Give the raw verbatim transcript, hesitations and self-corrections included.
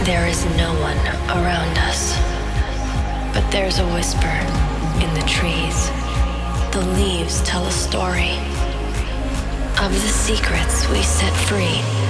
There is no one around us, but there's a whisper in the trees. The leaves tell a story of the secrets we set free.